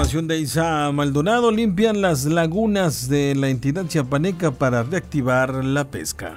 Información de Isa Maldonado. Limpian las lagunas de la entidad chiapaneca para reactivar la pesca.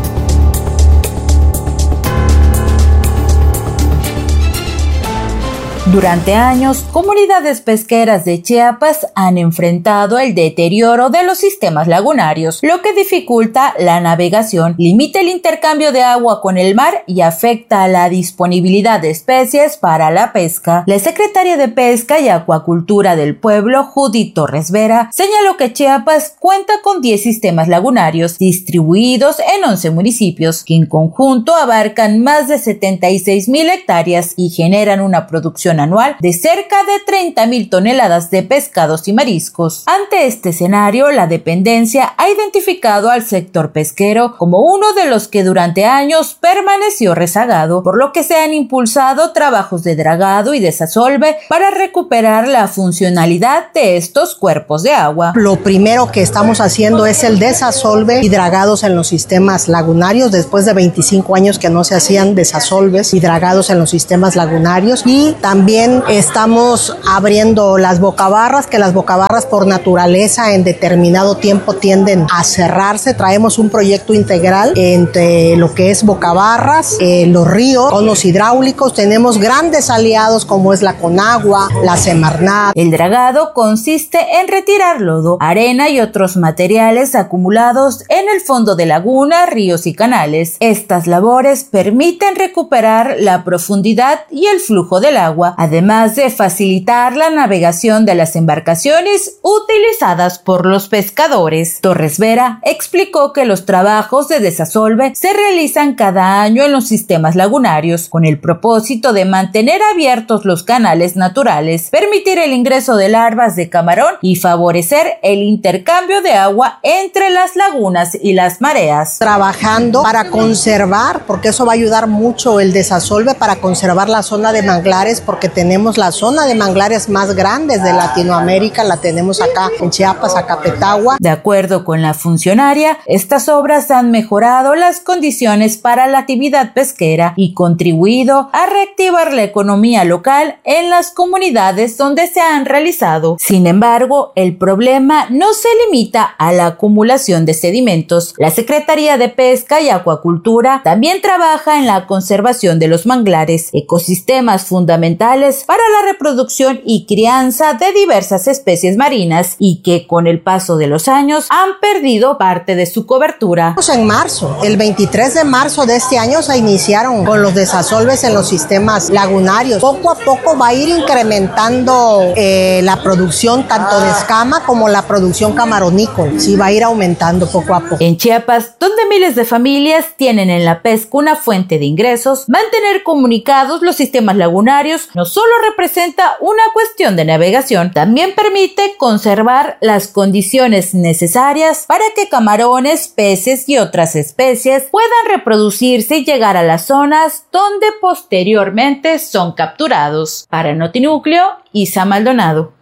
Durante años, comunidades pesqueras de Chiapas han enfrentado el deterioro de los sistemas lagunarios, lo que dificulta la navegación, limita el intercambio de agua con el mar y afecta a la disponibilidad de especies para la pesca. La secretaria de Pesca y Acuacultura del pueblo, Judith Torres Vera, señaló que Chiapas cuenta con 10 sistemas lagunarios distribuidos en 11 municipios, que en conjunto abarcan más de 76,000 hectáreas y generan una producción anual de cerca de 30,000 toneladas de pescados y mariscos. Ante este escenario, la dependencia ha identificado al sector pesquero como uno de los que durante años permaneció rezagado, por lo que se han impulsado trabajos de dragado y desasolve para recuperar la funcionalidad de estos cuerpos de agua. Lo primero que estamos haciendo es el desasolve y dragados en los sistemas lagunarios, después de 25 años que no se hacían desasolves y dragados en los sistemas lagunarios, y también estamos abriendo las bocabarras, que las bocabarras por naturaleza en determinado tiempo tienden a cerrarse. Traemos un proyecto integral entre lo que es bocabarras, los ríos, conos hidráulicos. Tenemos grandes aliados como es la Conagua, la Semarnat. El dragado consiste en retirar lodo, arena y otros materiales acumulados en el fondo de lagunas, ríos y canales. Estas labores permiten recuperar la profundidad y el flujo del agua, además de facilitar la navegación de las embarcaciones utilizadas por los pescadores. Torres Vera explicó que los trabajos de desasolve se realizan cada año en los sistemas lagunarios con el propósito de mantener abiertos los canales naturales, permitir el ingreso de larvas de camarón y favorecer el intercambio de agua entre las lagunas y las mareas. Trabajando para conservar, porque eso va a ayudar mucho el desasolve para conservar la zona de manglares, porque tenemos la zona de manglares más grandes de Latinoamérica, la tenemos acá en Chiapas, Acapetagua. De acuerdo con la funcionaria, estas obras han mejorado las condiciones para la actividad pesquera y contribuido a reactivar la economía local en las comunidades donde se han realizado. Sin embargo, el problema no se limita a la acumulación de sedimentos. La Secretaría de Pesca y Acuacultura también trabaja en la conservación de los manglares, ecosistemas fundamentales para la reproducción y crianza de diversas especies marinas y que con el paso de los años han perdido parte de su cobertura. En marzo, el 23 de marzo de este año se iniciaron con los desasolves en los sistemas lagunarios. Poco a poco va a ir incrementando la producción tanto de escama como la producción camaronícola. Sí, va a ir aumentando poco a poco. En Chiapas, donde miles de familias tienen en la pesca una fuente de ingresos, mantener comunicados los sistemas lagunarios no solo representa una cuestión de navegación, también permite conservar las condiciones necesarias para que camarones, peces y otras especies puedan reproducirse y llegar a las zonas donde posteriormente son capturados. Para Notinúcleo, Isa Maldonado.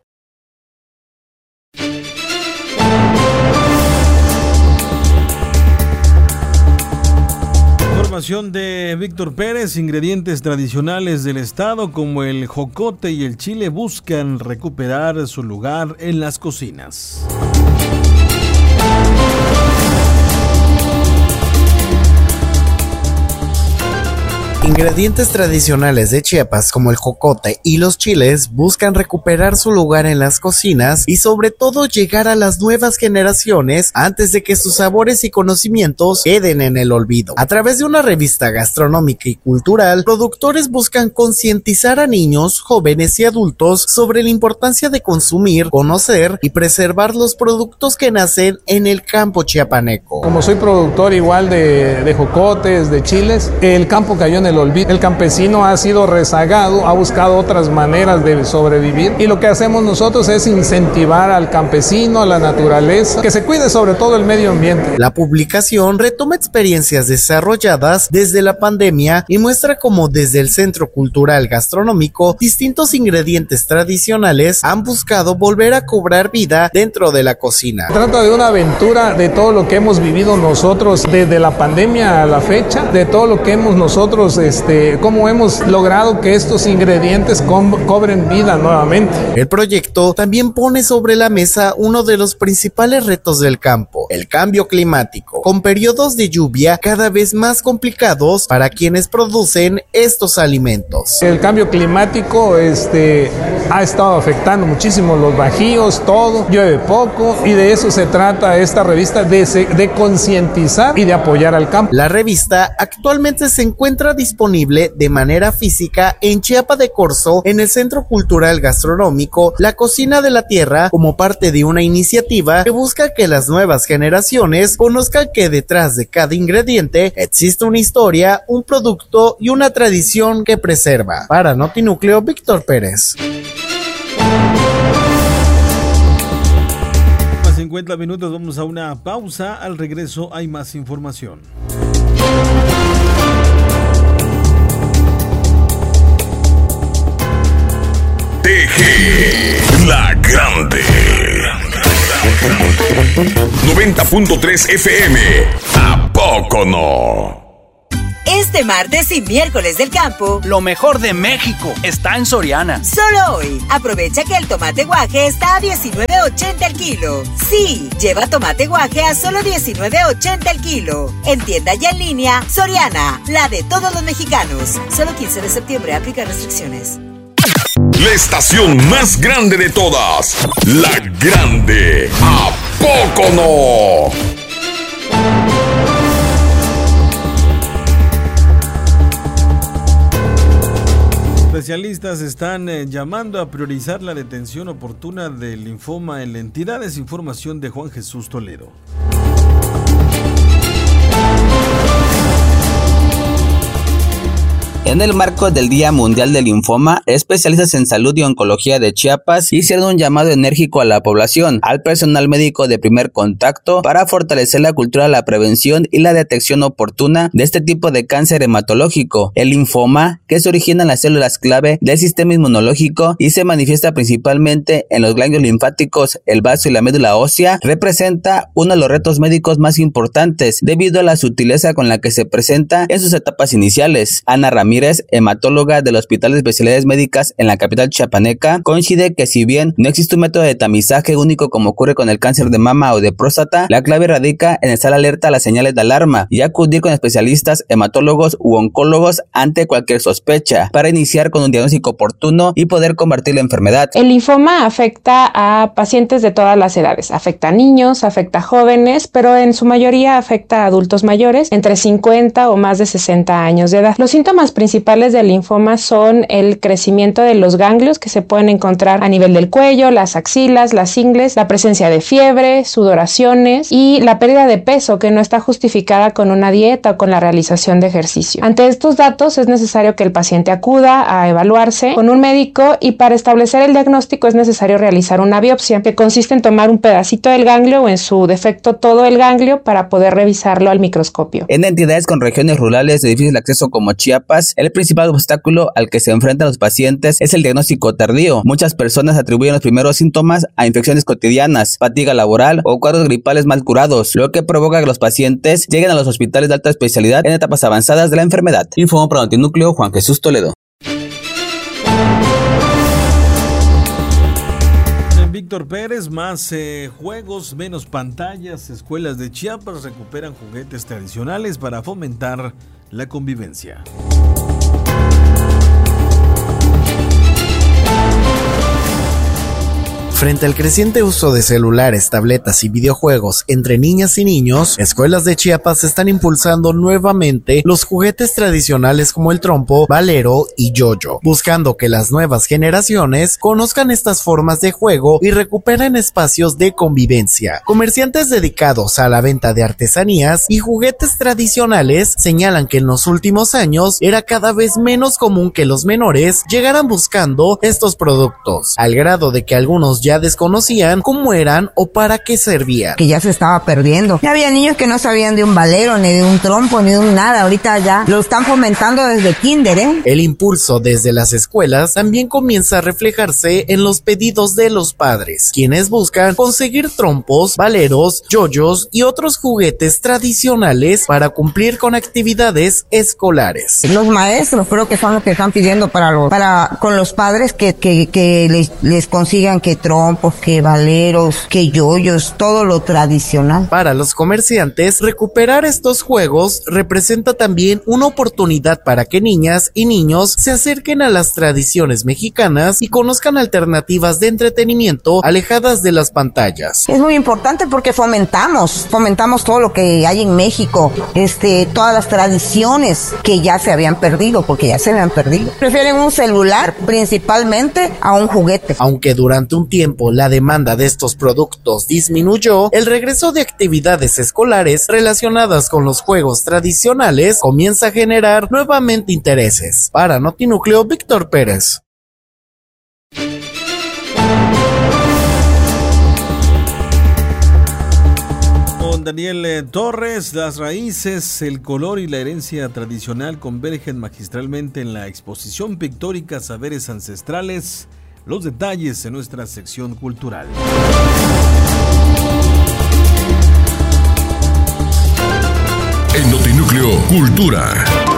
Información de Víctor Pérez. Ingredientes tradicionales del estado como el jocote y el chile buscan recuperar su lugar en las cocinas. Ingredientes tradicionales de Chiapas como el jocote y los chiles buscan recuperar su lugar en las cocinas y sobre todo llegar a las nuevas generaciones antes de que sus sabores y conocimientos queden en el olvido. A través de una revista gastronómica y cultural, productores buscan concientizar a niños, jóvenes y adultos sobre la importancia de consumir, conocer y preservar los productos que nacen en el campo chiapaneco. Como soy productor igual de jocotes, de chiles, el campo cayó en el olvido. El campesino ha sido rezagado, ha buscado otras maneras de sobrevivir y lo que hacemos nosotros es incentivar al campesino, a la naturaleza, que se cuide sobre todo el medio ambiente. La publicación retoma experiencias desarrolladas desde la pandemia y muestra cómo desde el Centro Cultural Gastronómico distintos ingredientes tradicionales han buscado volver a cobrar vida dentro de la cocina. Se trata de una aventura de todo lo que hemos vivido nosotros desde la pandemia a la fecha, de todo lo que hemos nosotros logrado que estos ingredientes cobren vida nuevamente. El proyecto también pone sobre la mesa uno de los principales retos del campo, el cambio climático, con periodos de lluvia cada vez más complicados para quienes producen estos alimentos. El cambio climático ha estado afectando muchísimo los bajíos, todo, llueve poco, y de eso se trata esta revista, de concientizar y de apoyar al campo. La revista actualmente se encuentra disponible de manera física en Chiapa de Corzo, en el Centro Cultural Gastronómico La Cocina de la Tierra, como parte de una iniciativa que busca que las nuevas generaciones conozcan que detrás de cada ingrediente existe una historia, un producto y una tradición que preserva. Para Notinúcleo, Víctor Pérez. 50 minutos, vamos a una pausa. Al regreso hay más información. TG La Grande 90.3 FM. ¿A poco no? Este martes y miércoles del campo, lo mejor de México está en Soriana. Solo hoy, aprovecha que el tomate guaje está a $19.80 el kilo. Sí, lleva tomate guaje a solo $19.80 el kilo. En tienda y en línea, Soriana, la de todos los mexicanos. Solo 15 de septiembre, aplica restricciones. La estación más grande de todas, La Grande. ¿A poco no? Especialistas están llamando a priorizar la detención oportuna del linfoma en la entidad. Es información de Juan Jesús Toledo. En el marco del Día Mundial del Linfoma, especialistas en salud y oncología de Chiapas hicieron un llamado enérgico a la población, al personal médico de primer contacto, para fortalecer la cultura de la prevención y la detección oportuna de este tipo de cáncer hematológico. El linfoma, que se origina en las células clave del sistema inmunológico y se manifiesta principalmente en los ganglios linfáticos, el vaso y la médula ósea, representa uno de los retos médicos más importantes debido a la sutileza con la que se presenta en sus etapas iniciales. Ana Ramírez, hematóloga del Hospital de Especialidades Médicas en la capital chiapaneca, coincide que si bien no existe un método de tamizaje único como ocurre con el cáncer de mama o de próstata, la clave radica en estar alerta a las señales de alarma y acudir con especialistas, hematólogos u oncólogos ante cualquier sospecha para iniciar con un diagnóstico oportuno y poder combatir la enfermedad. El linfoma afecta a pacientes de todas las edades, afecta a niños, afecta a jóvenes, pero en su mayoría afecta a adultos mayores entre 50 o más de 60 años de edad. Los síntomas principales del linfoma son el crecimiento de los ganglios que se pueden encontrar a nivel del cuello, las axilas, las ingles, la presencia de fiebre, sudoraciones y la pérdida de peso que no está justificada con una dieta o con la realización de ejercicio. Ante estos datos es necesario que el paciente acuda a evaluarse con un médico y para establecer el diagnóstico es necesario realizar una biopsia que consiste en tomar un pedacito del ganglio o en su defecto todo el ganglio para poder revisarlo al microscopio. En entidades con regiones rurales de difícil acceso como Chiapas, el principal obstáculo al que se enfrentan los pacientes es el diagnóstico tardío. Muchas personas atribuyen los primeros síntomas a infecciones cotidianas, fatiga laboral o cuadros gripales mal curados, lo que provoca que los pacientes lleguen a los hospitales de alta especialidad en etapas avanzadas de la enfermedad. Informó para Notinúcleo Juan Jesús Toledo. Víctor Pérez, más juegos, menos pantallas. Escuelas de Chiapas recuperan juguetes tradicionales para fomentar la convivencia. Frente al creciente uso de celulares, tabletas y videojuegos entre niñas y niños, escuelas de Chiapas están impulsando nuevamente los juguetes tradicionales como el trompo, valero y yoyo, buscando que las nuevas generaciones conozcan estas formas de juego y recuperen espacios de convivencia. Comerciantes dedicados a la venta de artesanías y juguetes tradicionales señalan que en los últimos años era cada vez menos común que los menores llegaran buscando estos productos, al grado de que algunos ya ya desconocían cómo eran o para qué servían. Que ya se estaba perdiendo. Ya había niños que no sabían de un valero, ni de un trompo, ni de un nada. Ahorita ya lo están fomentando desde kinder, El impulso desde las escuelas también comienza a reflejarse en los pedidos de los padres, quienes buscan conseguir trompos, valeros, yoyos y otros juguetes tradicionales para cumplir con actividades escolares. Los maestros creo que son los que están pidiendo con los padres que les consigan que trompos, que valeros, que yoyos, todo lo tradicional. Para los comerciantes, recuperar estos juegos representa también una oportunidad para que niñas y niños se acerquen a las tradiciones mexicanas y conozcan alternativas de entretenimiento alejadas de las pantallas. Es muy importante porque fomentamos todo lo que hay en México, todas las tradiciones que ya se habían perdido, porque ya se habían perdido. Prefieren un celular principalmente a un juguete. Aunque durante un tiempo la demanda de estos productos disminuyó, el regreso de actividades escolares relacionadas con los juegos tradicionales comienza a generar nuevamente intereses. Para Notinúcleo, Víctor Pérez. Con Daniel Torres, las raíces, el color y la herencia tradicional convergen magistralmente en la exposición pictórica Saberes Ancestrales. Los detalles en nuestra sección cultural. En Notinúcleo, Cultura.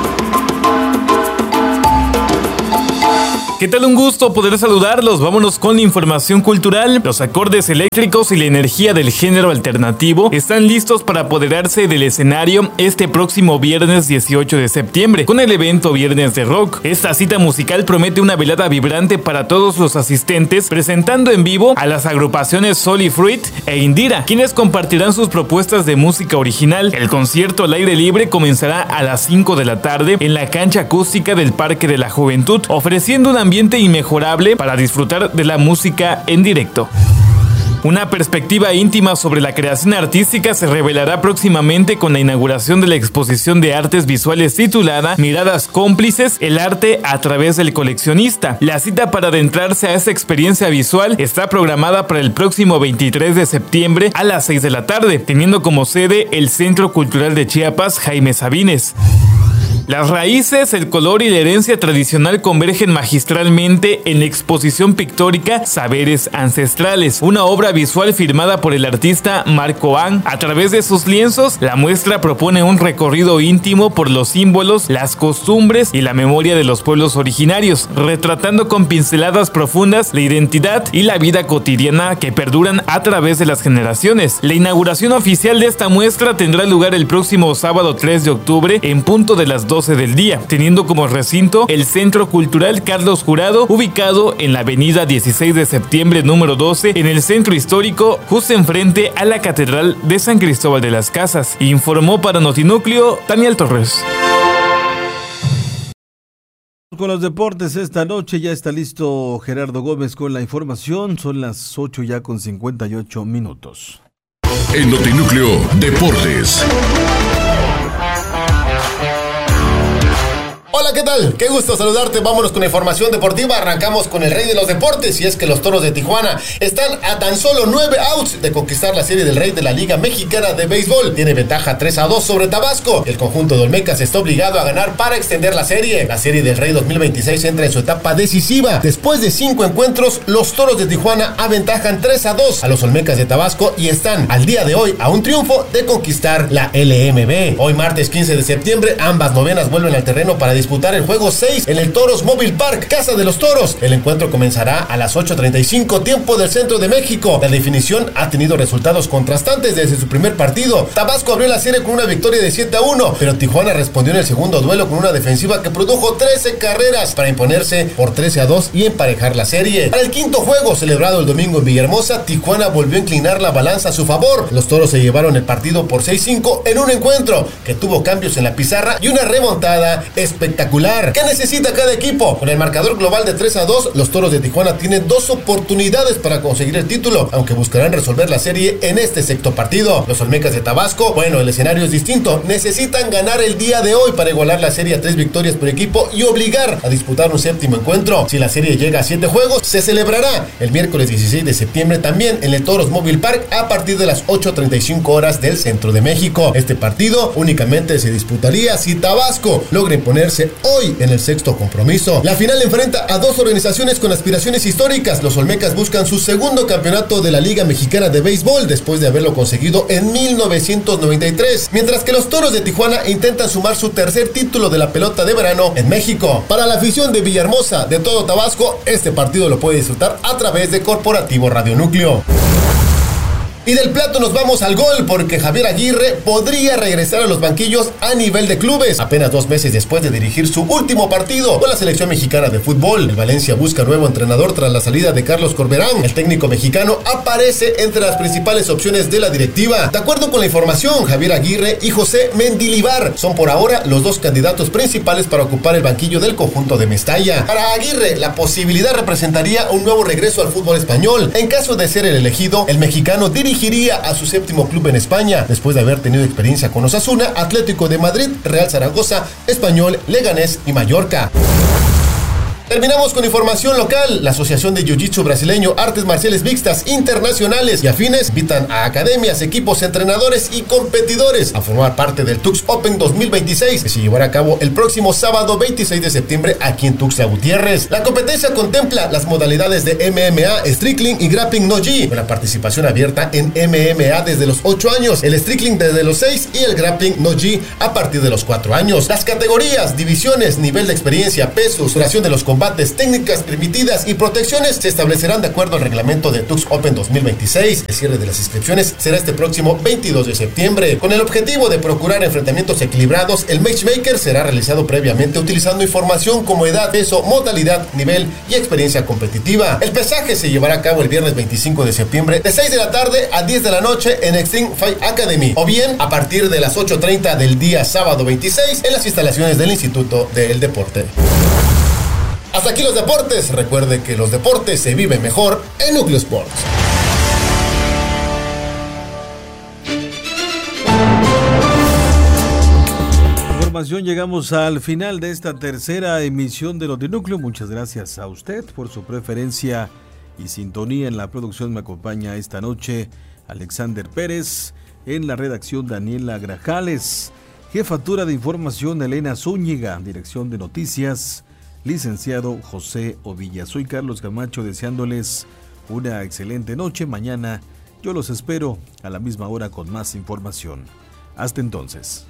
¿Qué tal? Un gusto poder saludarlos. Vámonos con la información cultural. Los acordes eléctricos y la energía del género alternativo están listos para apoderarse del escenario este próximo viernes 18 de septiembre con el evento Viernes de Rock. Esta cita musical promete una velada vibrante para todos los asistentes, presentando en vivo a las agrupaciones Sol y Fruit e Indira, quienes compartirán sus propuestas de música original. El concierto al aire libre comenzará a las 5 de la tarde en la cancha acústica del Parque de la Juventud, ofreciendo un ambiente inmejorable para disfrutar de la música en directo. Una perspectiva íntima sobre la creación artística se revelará próximamente con la inauguración de la exposición de artes visuales titulada Miradas Cómplices, el arte a través del coleccionista. La cita para adentrarse a esta experiencia visual está programada para el próximo 23 de septiembre a las 6 de la tarde, teniendo como sede el Centro Cultural de Chiapas Jaime Sabines. Las raíces, el color y la herencia tradicional convergen magistralmente en la exposición pictórica Saberes Ancestrales, una obra visual firmada por el artista Marco An. A través de sus lienzos, la muestra propone un recorrido íntimo por los símbolos, las costumbres y la memoria de los pueblos originarios, retratando con pinceladas profundas la identidad y la vida cotidiana que perduran a través de las generaciones. La inauguración oficial de esta muestra tendrá lugar el próximo sábado 3 de octubre en punto de las 12 del día, teniendo como recinto el Centro Cultural Carlos Jurado, ubicado en la avenida 16 de septiembre número 12, en el centro histórico, justo enfrente a la Catedral de San Cristóbal de las Casas. Informó para Notinúcleo Daniel Torres. Con los deportes esta noche ya está listo Gerardo Gómez con la información. Son las 8 ya con 58 minutos. En Notinúcleo, Deportes. Hola, ¿qué tal? Qué gusto saludarte. Vámonos con información deportiva. Arrancamos con el rey de los deportes, y es que los Toros de Tijuana están a tan solo 9 outs de conquistar la serie del rey de la Liga Mexicana de Béisbol. Tiene ventaja 3-2 sobre Tabasco. El conjunto de Olmecas está obligado a ganar para extender la serie. La serie del rey 2026 entra en su etapa decisiva. Después de 5 encuentros, los Toros de Tijuana aventajan 3-2 a los Olmecas de Tabasco y están al día de hoy a un triunfo de conquistar la LMB. Hoy martes 15 de septiembre, ambas novenas vuelven al terreno para disputar el juego 6 en el Toros Mobile Park, Casa de los Toros. El encuentro comenzará a las 8:35 tiempo del centro de México. La definición ha tenido resultados contrastantes desde su primer partido. Tabasco abrió la serie con una victoria de 7-1, pero Tijuana respondió en el segundo duelo con una defensiva que produjo 13 carreras para imponerse por 13-2 y emparejar la serie. Para el quinto juego, celebrado el domingo en Villahermosa, Tijuana volvió a inclinar la balanza a su favor. Los Toros se llevaron el partido por 6-5 en un encuentro que tuvo cambios en la pizarra y una remontada espectacular espectacular. ¿Qué necesita cada equipo? Con el marcador global de 3-2, los Toros de Tijuana tienen 2 oportunidades para conseguir el título, aunque buscarán resolver la serie en este sexto partido. Los Olmecas de Tabasco, bueno, el escenario es distinto. Necesitan ganar el día de hoy para igualar la serie a 3 victorias por equipo y obligar a disputar un séptimo encuentro. Si la serie llega a 7 juegos, se celebrará el miércoles 16 de septiembre también en el Toros Mobile Park a partir de las 8:35 horas del centro de México. Este partido únicamente se disputaría si Tabasco logra imponerse hoy en el sexto compromiso. La final enfrenta a 2 organizaciones con aspiraciones históricas. Los Olmecas buscan su segundo campeonato de la Liga Mexicana de Béisbol después de haberlo conseguido en 1993, mientras que los Toros de Tijuana intentan sumar su tercer título de la pelota de verano en México. Para la afición de Villahermosa de todo Tabasco, este partido lo puede disfrutar a través de Corporativo Radio Núcleo. Y del plato nos vamos al gol porque Javier Aguirre podría regresar a los banquillos a nivel de clubes. Apenas 2 meses después de dirigir su último partido con la selección mexicana de fútbol. El Valencia busca nuevo entrenador tras la salida de Carlos Corberán. El técnico mexicano aparece entre las principales opciones de la directiva. De acuerdo con la información, Javier Aguirre y José Mendilibar son por ahora los 2 candidatos principales para ocupar el banquillo del conjunto de Mestalla. Para Aguirre, la posibilidad representaría un nuevo regreso al fútbol español. En caso de ser el elegido, el mexicano dirigiría a su séptimo club en España, después de haber tenido experiencia con Osasuna, Atlético de Madrid, Real Zaragoza, Español, Leganés y Mallorca. Terminamos con información local. La Asociación de Jiu-Jitsu Brasileño, Artes Marciales Mixtas Internacionales y Afines invitan a academias, equipos, entrenadores y competidores a formar parte del Tux Open 2026 que se llevará a cabo el próximo sábado 26 de septiembre aquí en Tuxtla Gutiérrez. La competencia contempla las modalidades de MMA, Strickling y Grappling No-Gi, con la participación abierta en MMA desde los 8 años, el Strickling desde los 6 y el Grappling No-Gi a partir de los 4 años. Las categorías, divisiones, nivel de experiencia, pesos, duración de los combates, técnicas permitidas y protecciones se establecerán de acuerdo al reglamento de Tux Open 2026. El cierre de las inscripciones será este próximo 22 de septiembre. Con el objetivo de procurar enfrentamientos equilibrados, el matchmaker será realizado previamente utilizando información como edad, peso, modalidad, nivel y experiencia competitiva. El pesaje se llevará a cabo el viernes 25 de septiembre de 6 de la tarde a 10 de la noche en Extreme Fight Academy o bien a partir de las 8:30 del día sábado 26 en las instalaciones del Instituto del Deporte. Hasta aquí los deportes. Recuerde que los deportes se viven mejor en Núcleo Sports. Información, llegamos al final de esta tercera emisión de Notinúcleo. Muchas gracias a usted por su preferencia y sintonía. En la producción me acompaña esta noche Alexander Pérez, en la redacción Daniela Grajales, jefatura de información Elena Zúñiga, dirección de noticias licenciado José Ovilla. Soy Carlos Camacho deseándoles una excelente noche. Mañana yo los espero a la misma hora con más información. Hasta entonces.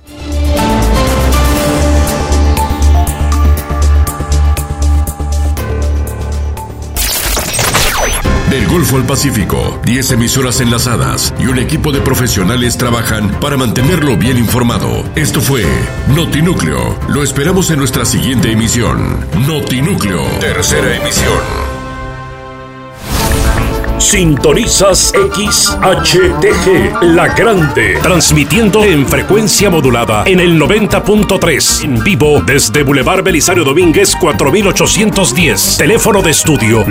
Del Golfo al Pacífico, 10 emisoras enlazadas y un equipo de profesionales trabajan para mantenerlo bien informado. Esto fue Notinúcleo. Lo esperamos en nuestra siguiente emisión. Notinúcleo, tercera emisión. Sintonizas XHTG, La Grande, transmitiendo en frecuencia modulada en el 90.3, en vivo desde Boulevard Belisario Domínguez 4810, teléfono de estudio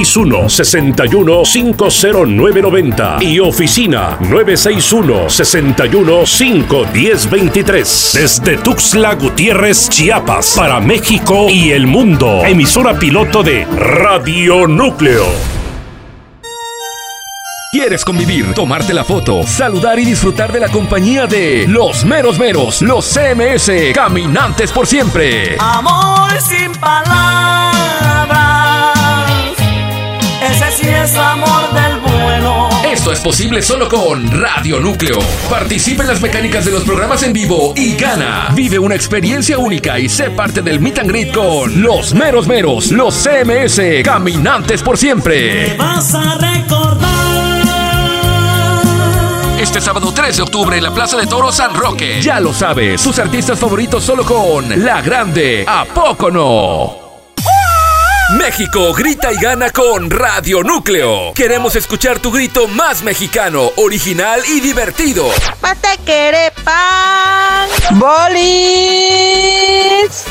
961-61-50990 y oficina 961-61-51023, desde Tuxtla Gutiérrez, Chiapas, para México y el mundo, emisora piloto de Radio Núcleo. ¿Quieres convivir, tomarte la foto, saludar y disfrutar de la compañía de los meros meros, los CMS, caminantes por siempre? Amor sin palabras, ese sí es amor del bueno. Esto es posible solo con Radio Núcleo. Participa en las mecánicas de los programas en vivo y gana. Vive una experiencia única y sé parte del meet and greet con los meros meros, los CMS, caminantes por siempre. Me vas a recordar. Este sábado 3 de octubre en la Plaza de Toros San Roque. Ya lo sabes, tus artistas favoritos solo con La Grande. ¿A poco no? México grita y gana con Radio Núcleo. Queremos escuchar tu grito más mexicano, original y divertido. Patequerepan, bolis,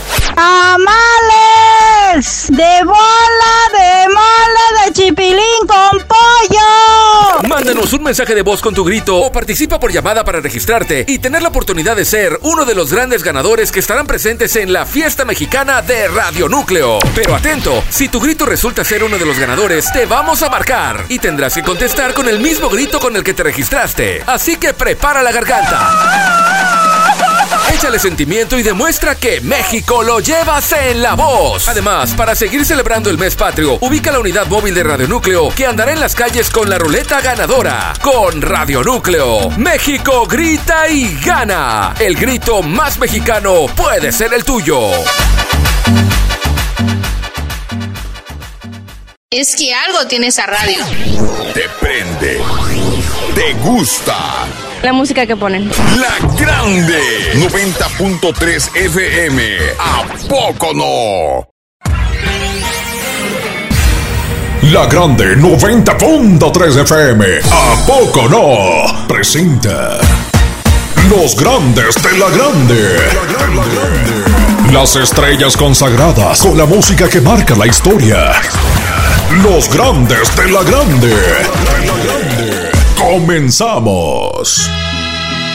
tamales, de mole de chipilín con pollo. Mándanos un mensaje de voz con tu grito o participa por llamada para registrarte y tener la oportunidad de ser uno de los grandes ganadores que estarán presentes en la fiesta mexicana de Radio Núcleo. Pero atento, si tu grito resulta ser uno de los ganadores, te vamos a marcar y tendrás que contestar con el mismo grito con el que te registraste. Así que prepara la garganta. Échale sentimiento y demuestra que México lo llevas en la voz. Además, para seguir celebrando el mes patrio, ubica la unidad móvil de Radio Núcleo que andará en las calles con la ruleta ganadora. Con Radio Núcleo, México grita y gana. El grito más mexicano puede ser el tuyo. Es que algo tiene esa radio. Te prende. Te gusta. La música que ponen. La Grande 90.3 FM. ¿A poco no? La Grande 90.3 FM. ¿A poco no? Presenta Los Grandes de la Grande. Las estrellas consagradas con la música que marca la historia. Los Grandes de la Grande. Comenzamos.